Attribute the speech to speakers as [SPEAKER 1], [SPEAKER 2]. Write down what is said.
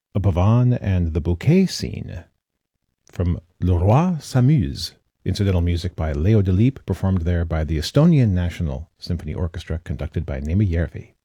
[SPEAKER 1] Pavane and the Bouquet Scene from Le Roi s'amuse, incidental music by Leo Delibes, performed there by the Estonian National Symphony Orchestra, conducted by Neeme Järvi.